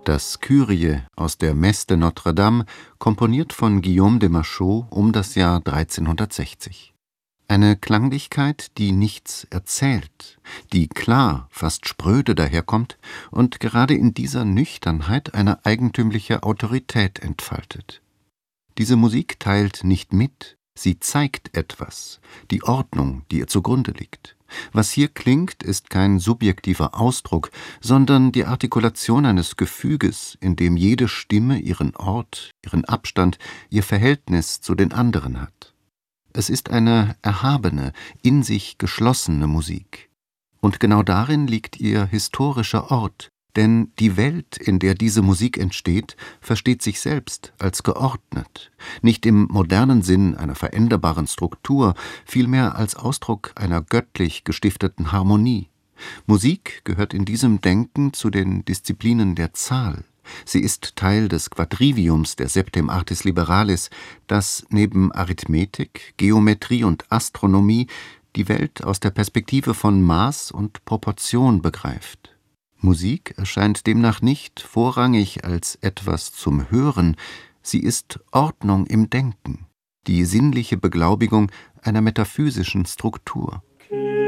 Das Kyrie aus der Messe de Notre-Dame, komponiert von Guillaume de Machaut um das Jahr 1360. Eine Klanglichkeit, die nichts erzählt, die klar, fast spröde daherkommt und gerade in dieser Nüchternheit eine eigentümliche Autorität entfaltet. Diese Musik teilt nicht mit, sie zeigt etwas, die Ordnung, die ihr zugrunde liegt. Was hier klingt, ist kein subjektiver Ausdruck, sondern die Artikulation eines Gefüges, in dem jede Stimme ihren Ort, ihren Abstand, ihr Verhältnis zu den anderen hat. Es ist eine erhabene, in sich geschlossene Musik. Und genau darin liegt ihr historischer Ort, denn die Welt, in der diese Musik entsteht, versteht sich selbst als geordnet, nicht im modernen Sinn einer veränderbaren Struktur, vielmehr als Ausdruck einer göttlich gestifteten Harmonie. Musik gehört in diesem Denken zu den Disziplinen der Zahl. Sie ist Teil des Quadriviums der Septem Artis Liberalis, das neben Arithmetik, Geometrie und Astronomie die Welt aus der Perspektive von Maß und Proportion begreift. Musik erscheint demnach nicht vorrangig als etwas zum Hören, sie ist Ordnung im Denken, die sinnliche Beglaubigung einer metaphysischen Struktur.